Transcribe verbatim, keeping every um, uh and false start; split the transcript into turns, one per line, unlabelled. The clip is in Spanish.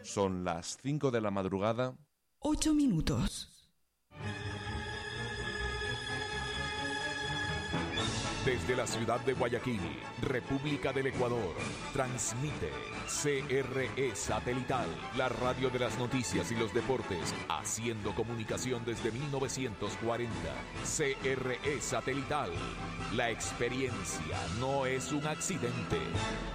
Son las cinco de la madrugada.
Ocho minutos.
Desde la ciudad de Guayaquil, República del Ecuador, transmite C R E Satelital, la radio de las noticias y los deportes, haciendo comunicación desde mil novecientos cuarenta. C R E Satelital, la experiencia no es un accidente.